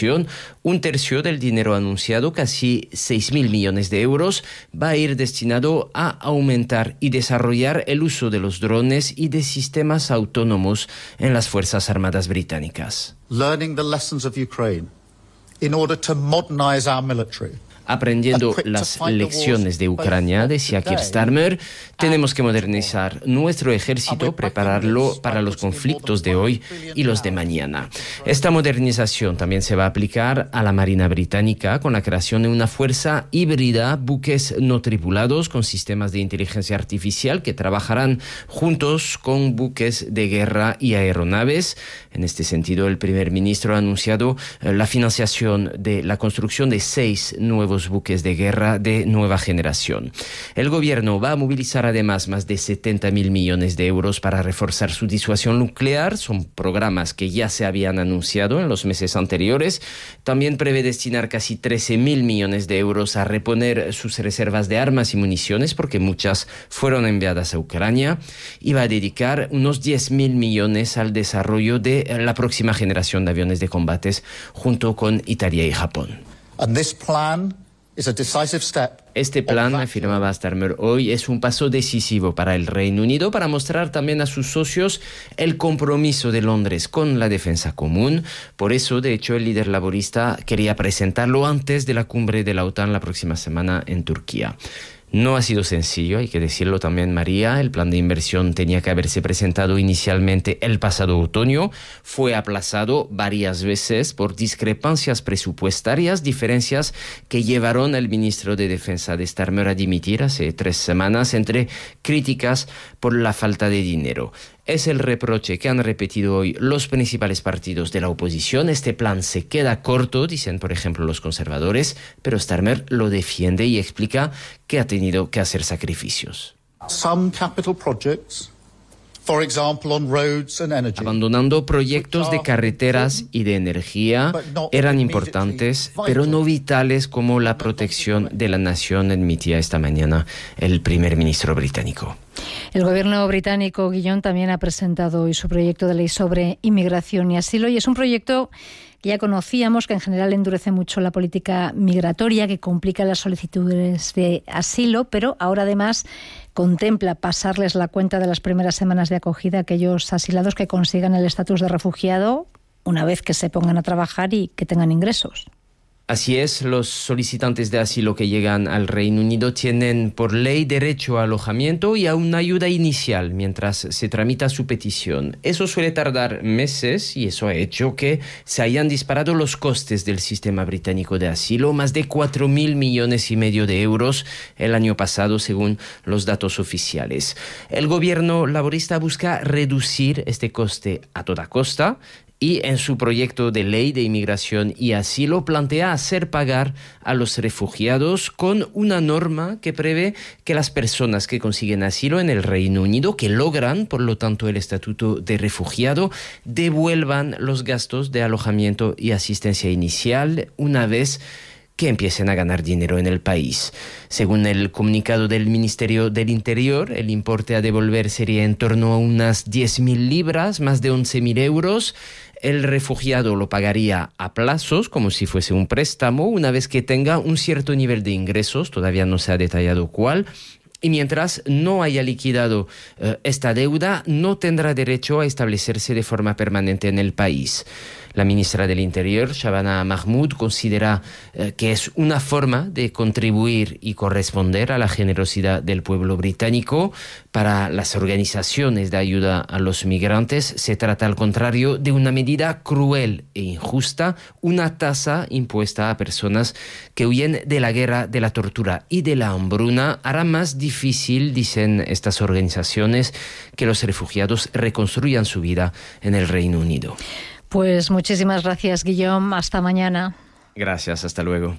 generación. Un tercio del dinero anunciado, casi 6.000 millones de euros, va a ir destinado a aumentar y desarrollar el uso de los drones y de sistemas autónomos en las Fuerzas Armadas británicas. Learning the lessons of Ukraine in order to modernize our military. Aprendiendo las lecciones de Ucrania, decía Keir Starmer, tenemos que modernizar nuestro ejército, prepararlo para los conflictos de hoy y los de mañana. Esta modernización también se va a aplicar a la Marina Británica con la creación de una fuerza híbrida, buques no tripulados con sistemas de inteligencia artificial que trabajarán juntos con buques de guerra y aeronaves. En este sentido, el primer ministro ha anunciado la financiación de la construcción de 6 nuevos buques de guerra de nueva generación. El gobierno va a movilizar además más de 70.000 millones de euros para reforzar su disuasión nuclear. Son programas que ya se habían anunciado en los meses anteriores. También prevé destinar casi 13.000 millones de euros a reponer sus reservas de armas y municiones, porque muchas fueron enviadas a Ucrania. Y va a dedicar unos 10.000 millones al desarrollo de la próxima generación de aviones de combates junto con Italia y Japón. And this plan is a decisive step. Este plan, afirmaba Starmer hoy, es un paso decisivo para el Reino Unido para mostrar también a sus socios el compromiso de Londres con la defensa común. Por eso, de hecho, el líder laborista quería presentarlo antes de la cumbre de la OTAN la próxima semana en Turquía. No ha sido sencillo, hay que decirlo también, María. El plan de inversión tenía que haberse presentado inicialmente el pasado otoño. Fue aplazado varias veces por discrepancias presupuestarias, diferencias que llevaron al ministro de Defensa de Starmer a dimitir hace 3 semanas entre críticas por la falta de dinero. Es el reproche que han repetido hoy los principales partidos de la oposición. Este plan se queda corto, dicen por ejemplo los conservadores, pero Starmer lo defiende y explica que ha tenido que hacer sacrificios. Some capital projects, for example, on roads and energy. Abandonando proyectos de carreteras y de energía eran importantes, pero no vitales como la protección de la nación, admitía esta mañana el primer ministro británico. El gobierno británico, Guillón, también ha presentado hoy su proyecto de ley sobre inmigración y asilo, y es un proyecto que ya conocíamos, que en general endurece mucho la política migratoria, que complica las solicitudes de asilo, pero ahora además contempla pasarles la cuenta de las primeras semanas de acogida a aquellos asilados que consigan el estatus de refugiado una vez que se pongan a trabajar y que tengan ingresos. Así es, los solicitantes de asilo que llegan al Reino Unido tienen por ley derecho a alojamiento y a una ayuda inicial mientras se tramita su petición. Eso suele tardar meses y eso ha hecho que se hayan disparado los costes del sistema británico de asilo, más de 4.000 millones y medio de euros el año pasado, según los datos oficiales. El gobierno laborista busca reducir este coste a toda costa, y en su proyecto de ley de inmigración y asilo plantea hacer pagar a los refugiados con una norma que prevé que las personas que consiguen asilo en el Reino Unido, que logran, por lo tanto, el estatuto de refugiado, devuelvan los gastos de alojamiento y asistencia inicial una vez que empiecen a ganar dinero en el país. Según el comunicado del Ministerio del Interior, el importe a devolver sería en torno a unas 10.000 libras, más de 11.000 euros. El refugiado lo pagaría a plazos, como si fuese un préstamo, una vez que tenga un cierto nivel de ingresos, todavía no se ha detallado cuál. Y mientras no haya liquidado esta deuda, no tendrá derecho a establecerse de forma permanente en el país. La ministra del Interior, Shabana Mahmood, considera que es una forma de contribuir y corresponder a la generosidad del pueblo británico. Para las organizaciones de ayuda a los migrantes se trata, al contrario, de una medida cruel e injusta, una tasa impuesta a personas que huyen de la guerra, de la tortura y de la hambruna. Hará más difícil, dicen estas organizaciones, que los refugiados reconstruyan su vida en el Reino Unido. Pues muchísimas gracias, Guillaume. Hasta mañana. Gracias, hasta luego.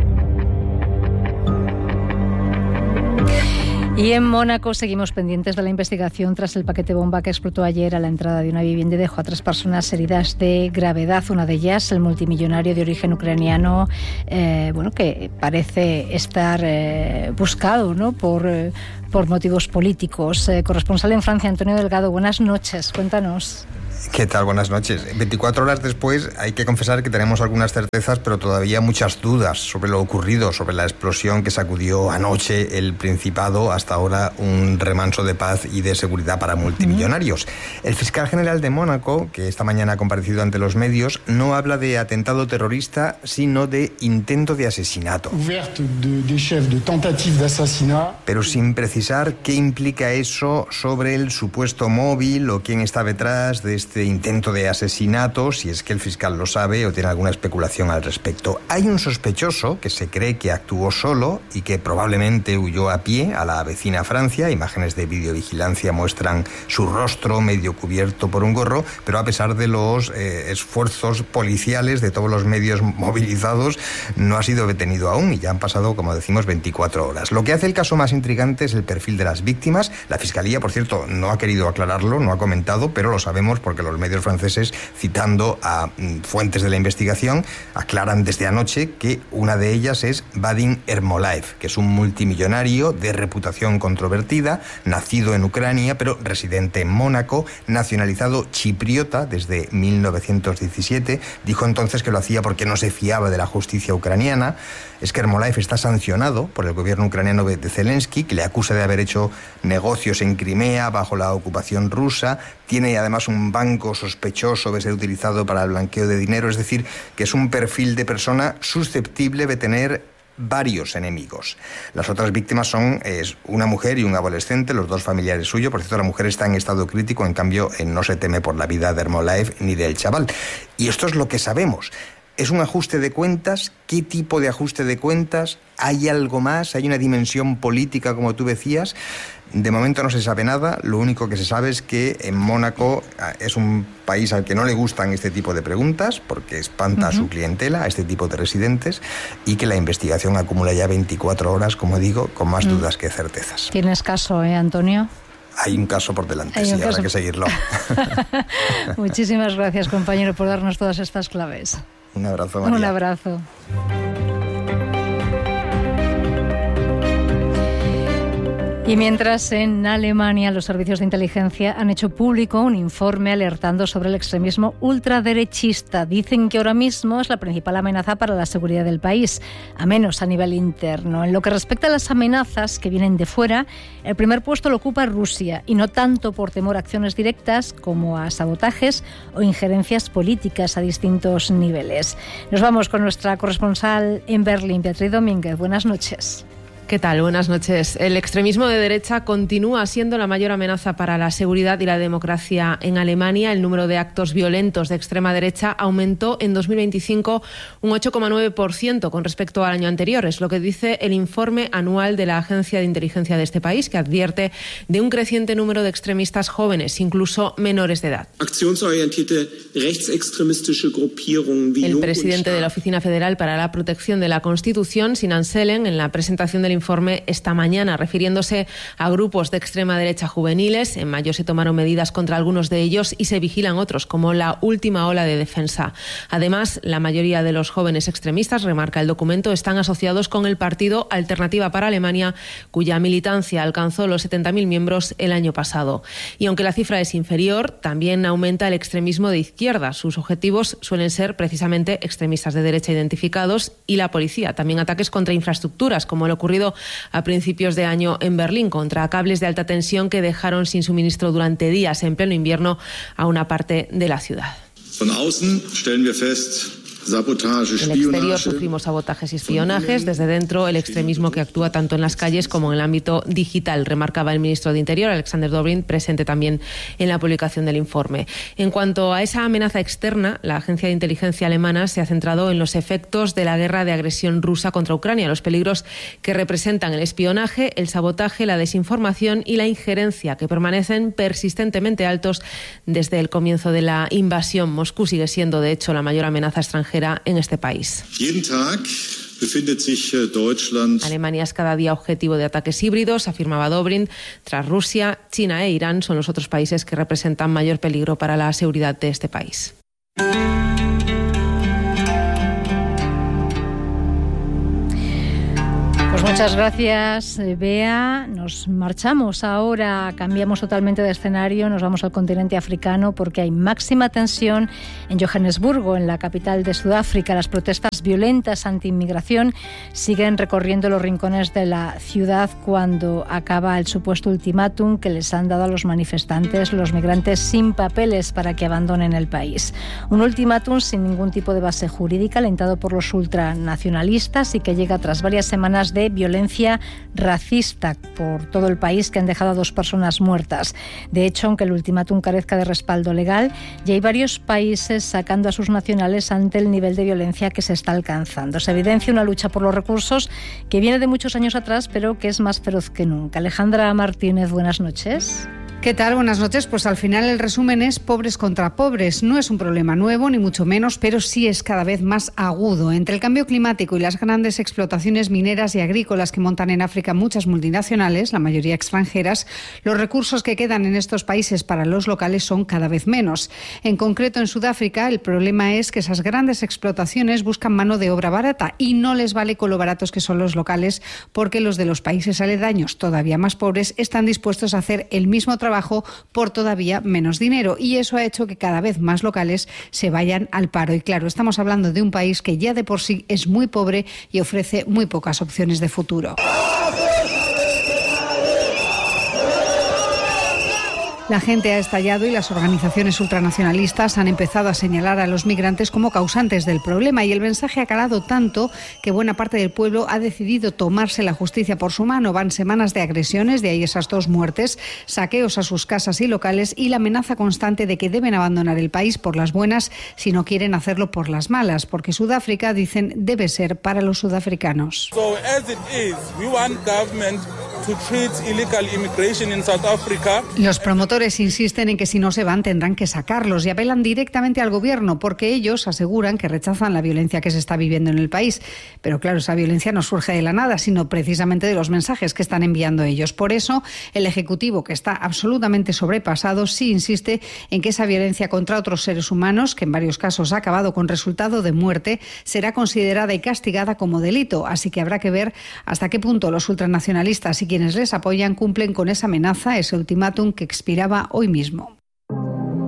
Y en Mónaco seguimos pendientes de la investigación tras el paquete bomba que explotó ayer a la entrada de una vivienda y dejó a 3 personas heridas de gravedad. Una de ellas, el multimillonario de origen ucraniano, que parece estar buscado, ¿no?, por motivos políticos. Corresponsal en Francia, Antonio Delgado, buenas noches. Cuéntanos. ¿Qué tal? Buenas noches. 24 horas después hay que confesar que tenemos algunas certezas, pero todavía muchas dudas sobre lo ocurrido, sobre la explosión que sacudió anoche el Principado, hasta ahora un remanso de paz y de seguridad para multimillonarios. El fiscal general de Mónaco, que esta mañana ha comparecido ante los medios, no habla de atentado terrorista, sino de intento de asesinato. Pero sin precisar qué implica eso sobre el supuesto móvil o quién está detrás de este intento de asesinato, si es que el fiscal lo sabe o tiene alguna especulación al respecto. Hay un sospechoso que se cree que actuó solo y que probablemente huyó a pie a la vecina Francia. Imágenes de videovigilancia muestran su rostro medio cubierto por un gorro, pero a pesar de los esfuerzos policiales de todos los medios movilizados, no ha sido detenido aún y ya han pasado, como decimos, 24 horas. Lo que hace el caso más intrigante es el perfil de las víctimas. La Fiscalía, por cierto, no ha querido aclararlo, no ha comentado, pero lo sabemos porque los medios franceses, citando a fuentes de la investigación, aclaran desde anoche que una de ellas es Vadim Ermolaev, que es un multimillonario de reputación controvertida, nacido en Ucrania, pero residente en Mónaco, nacionalizado chipriota desde 1917. Dijo entonces que lo hacía porque no se fiaba de la justicia ucraniana. Es que Ermolaev está sancionado por el gobierno ucraniano de Zelensky, que le acusa de haber hecho negocios en Crimea bajo la ocupación rusa. Tiene además un banco sospechoso de ser utilizado para el blanqueo de dinero. Es decir, que es un perfil de persona susceptible de tener varios enemigos. Las otras víctimas son una mujer y un adolescente, los dos familiares suyos. Por cierto, la mujer está en estado crítico, en cambio no se teme por la vida de Ermolaev ni del chaval. Y esto es lo que sabemos. ¿Es un ajuste de cuentas? ¿Qué tipo de ajuste de cuentas? ¿Hay algo más? ¿Hay una dimensión política, como tú decías? De momento no se sabe nada. Lo único que se sabe es que en Mónaco es un país al que no le gustan este tipo de preguntas porque espanta a su clientela, a este tipo de residentes, y que la investigación acumula ya 24 horas, como digo, con más dudas que certezas. ¿Tienes caso, Antonio? Hay un caso por delante, sí, habrá que seguirlo. Muchísimas gracias, compañero, por darnos todas estas claves. Un abrazo, María. Un abrazo. Y mientras en Alemania los servicios de inteligencia han hecho público un informe alertando sobre el extremismo ultraderechista. Dicen que ahora mismo es la principal amenaza para la seguridad del país, a menos a nivel interno. En lo que respecta a las amenazas que vienen de fuera, el primer puesto lo ocupa Rusia, y no tanto por temor a acciones directas como a sabotajes o injerencias políticas a distintos niveles. Nos vamos con nuestra corresponsal en Berlín, Beatriz Domínguez. Buenas noches. ¿Qué tal? Buenas noches. El extremismo de derecha continúa siendo la mayor amenaza para la seguridad y la democracia en Alemania. El número de actos violentos de extrema derecha aumentó en 2025 un 8,9% con respecto al año anterior. Es lo que dice el informe anual de la Agencia de Inteligencia de este país, que advierte de un creciente número de extremistas jóvenes, incluso menores de edad. El presidente de la Oficina Federal para la Protección de la Constitución, Sinan Selen, en la presentación del informe esta mañana, refiriéndose a grupos de extrema derecha juveniles. En mayo se tomaron medidas contra algunos de ellos y se vigilan otros, como la última ola de defensa. Además, la mayoría de los jóvenes extremistas, remarca el documento, están asociados con el partido Alternativa para Alemania, cuya militancia alcanzó los 70.000 miembros el año pasado. Y aunque la cifra es inferior, también aumenta el extremismo de izquierda. Sus objetivos suelen ser precisamente extremistas de derecha identificados y la policía. También ataques contra infraestructuras, como el ocurrido a principios de año en Berlín, contra cables de alta tensión que dejaron sin suministro durante días en pleno invierno a una parte de la ciudad. En el exterior sufrimos sabotajes y espionajes. Desde dentro, el extremismo que actúa tanto en las calles como en el ámbito digital, remarcaba el ministro de Interior, Alexander Dobrindt, presente también en la publicación del informe. En cuanto a esa amenaza externa, la agencia de inteligencia alemana se ha centrado en los efectos de la guerra de agresión rusa contra Ucrania, los peligros que representan el espionaje, el sabotaje, la desinformación y la injerencia, que permanecen persistentemente altos desde el comienzo de la invasión. Moscú sigue siendo, de hecho, la mayor amenaza extranjera en este país. Alemania es cada día objetivo de ataques híbridos, afirmaba Dobrindt. Tras Rusia, China e Irán son los otros países que representan mayor peligro para la seguridad de este país. Pues Muchas gracias, Bea. Nos marchamos ahora, cambiamos totalmente de escenario, nos vamos al continente africano porque hay máxima tensión en Johannesburgo, en la capital de Sudáfrica. Las protestas violentas anti-inmigración siguen recorriendo los rincones de la ciudad cuando acaba el supuesto ultimátum que les han dado a los manifestantes, los migrantes sin papeles, para que abandonen el país. Un ultimátum sin ningún tipo de base jurídica, alentado por los ultranacionalistas y que llega tras varias semanas de violencia racista por todo el país, que han dejado a 2 personas muertas. De hecho, aunque el ultimátum carezca de respaldo legal, ya hay varios países sacando a sus nacionales ante el nivel de violencia que se está alcanzando. Se evidencia una lucha por los recursos que viene de muchos años atrás, pero que es más feroz que nunca. Alejandra Martínez, buenas noches. ¿Qué tal? Buenas noches. Pues al final el resumen es pobres contra pobres. No es un problema nuevo, ni mucho menos, pero sí es cada vez más agudo. Entre el cambio climático y las grandes explotaciones mineras y agrícolas que montan en África muchas multinacionales, la mayoría extranjeras, los recursos que quedan en estos países para los locales son cada vez menos. En concreto, en Sudáfrica, el problema es que esas grandes explotaciones buscan mano de obra barata y no les vale con lo baratos que son los locales, porque los de los países aledaños, todavía más pobres, están dispuestos a hacer el mismo trabajo por todavía menos dinero, y eso ha hecho que cada vez más locales se vayan al paro. Y claro, estamos hablando de un país que ya de por sí es muy pobre y ofrece muy pocas opciones de futuro. La gente ha estallado y las organizaciones ultranacionalistas han empezado a señalar a los migrantes como causantes del problema, y el mensaje ha calado tanto que buena parte del pueblo ha decidido tomarse la justicia por su mano. Van semanas de agresiones, de ahí esas 2 muertes, saqueos a sus casas y locales y la amenaza constante de que deben abandonar el país por las buenas si no quieren hacerlo por las malas, porque Sudáfrica, dicen, debe ser para los sudafricanos. Los promotores insisten en que si no se van tendrán que sacarlos y apelan directamente al gobierno, porque ellos aseguran que rechazan la violencia que se está viviendo en el país. Pero claro, esa violencia no surge de la nada, sino precisamente de los mensajes que están enviando ellos. Por eso, el Ejecutivo, que está absolutamente sobrepasado, sí insiste en que esa violencia contra otros seres humanos, que en varios casos ha acabado con resultado de muerte, será considerada y castigada como delito. Así que habrá que ver hasta qué punto los ultranacionalistas y quienes les apoyan cumplen con esa amenaza, ese ultimátum que expiraba hoy mismo.